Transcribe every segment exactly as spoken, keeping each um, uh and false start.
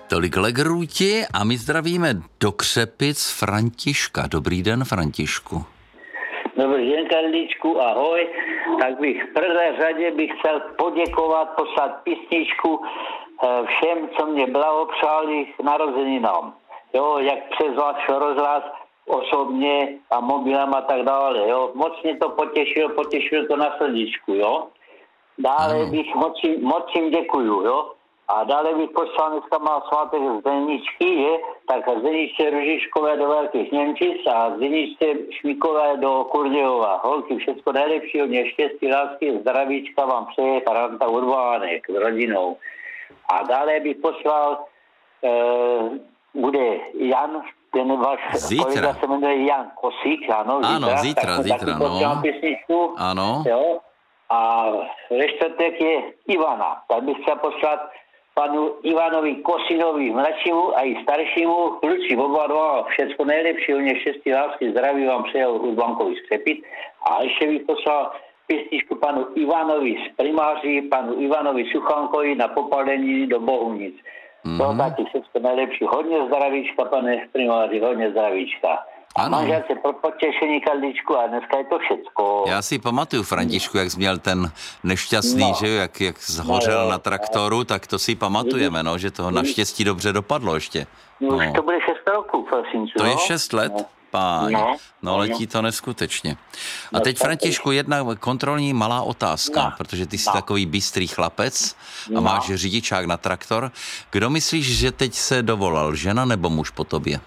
Tolik legrůti a my zdravíme do Křepic Františka. Dobrý den, Františku. Dobrý den, Karlíčku, ahoj. Tak bych v prvé řadě bych chtěl poděkovat, poslat písničku všem, co mě blahopřáli k narozeninám. Jo, jak přes váš rozhlas osobně a mobilem a tak dále, jo. Moc mě to potěšilo, potěšilo to na srdíčku, jo. Dále ano. bych moc, moc jim děkuju, jo. A dále bych poslal, dneska má svátek Zdeničky, je, tak Zdeničce Ružiškové do Velkých Němčic a Zdeničce Šmíkové do Kurdějova. Holky, všechno nejlepší, hodně štěstí, lásky, zdravíčka vám přeje Paranta Urbanek s rodinou. A dále bych poslal, e, bude Jan, ten váš zítra. kolega se jmenuje Jan Kosík, ano, zítra. Ano, zítra, zítra, no. Písničku, ano. Jo. A ve čtvrtek je Ivana, tak bych chtěl poslat panu Ivanovi Kosinovi mladšímu a i staršímu, kluci oba dva, všecko nejlepší, hodně štěstí, lásky, zdraví vám přejel Urbankovi z Křepic. A ještě bych poslal písničku panu Ivanovi z Primáři, panu Ivanovi Suchankovi na popalení do Bohunic. Mm-hmm. To taky všecko nejlepší, hodně zdravíčka, pane Primáři, hodně zdravíčka. A manželce pro potěšení, Karlíčku, a dneska je to všecko. Já si pamatuju, Františku, jak jsi měl ten nešťastný, no. že jak, jak zhořel no, na traktoru, tak to si pamatujeme, no, že to naštěstí dobře dopadlo ještě. No. Už to bude šest roků, prosím. To je šest let, no. Páň. No, no letí to neskutečně. A teď, Františku, jedna kontrolní malá otázka, no. protože ty jsi no. takový bystrý chlapec a no. máš řidičák na traktor. Kdo myslíš, že teď se dovolal, žena nebo muž po tobě?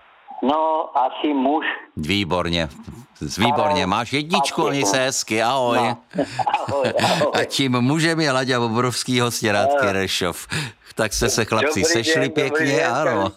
No, asi muž. Výborně, výborně. Máš jedničku, oni se hezky, ahoj. No. ahoj, ahoj. A tím mužem je Laďa Bobrovský, Hostěrátky Rešov. Tak jste se chlapci dobrý sešli den, pěkně, den, ano.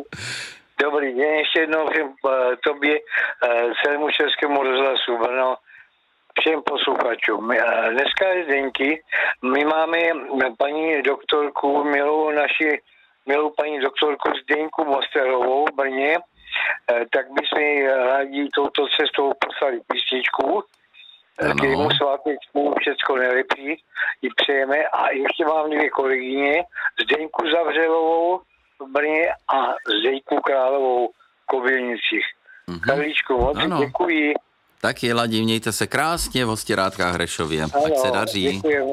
Dobrý den, ještě jednou všem tobě, celému Českému rozhlasu Brno, všem posluchačům. Dneska je Zdenky, my máme paní doktorku, milou naši, milou paní doktorku Zdenku Mosterovou v Brně, tak bychom rádi touto cestou poslali písničku, k jejímu svátečku všecko nejlepší ji přejeme. A ještě mám dvě kolegyně, Zdenku Zavřelovou v Brně a Zdenku Královou v Kobylinicích. Mm-hmm. Karlíčku, moc děkuji. Taky, Ladi, mějte se krásně v Hostěrátkách Hrešově, ano, ať se daří. Děkujeme.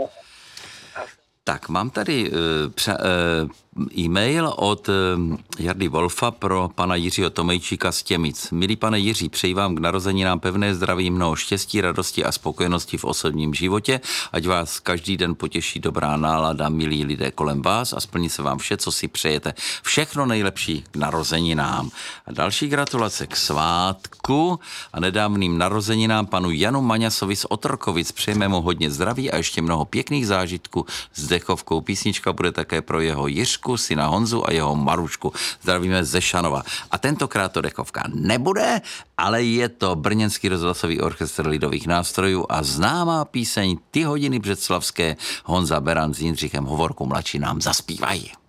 Tak, mám tady uh, pře- uh, e-mail od uh, Jardy Wolfa pro pana Jiřího Tomejčíka z Těmic. Milý pane Jiří, přeji vám k narozeninám pevné zdraví, mnoho štěstí, radosti a spokojenosti v osobním životě, ať vás každý den potěší dobrá nálada, milí lidé kolem vás a splní se vám vše, co si přejete. Všechno nejlepší k narozeninám. A další gratulace k svátku a nedávným narozeninám panu Janu Maňasovi z Otrokovic. Přejeme mu hodně zdraví a ještě mnoho pěkných zážitků s dechovkou. Písnička bude také pro jeho Jiřku, syna Honzu a jeho Marušku. Zdravíme ze Šanova. A tentokrát to dechovka nebude, ale je to Brněnský rozhlasový orchestr lidových nástrojů a známá píseň Ty hodiny břeclavské. Honza Beran s Jindřichem Hovorkou mladší nám zaspívají.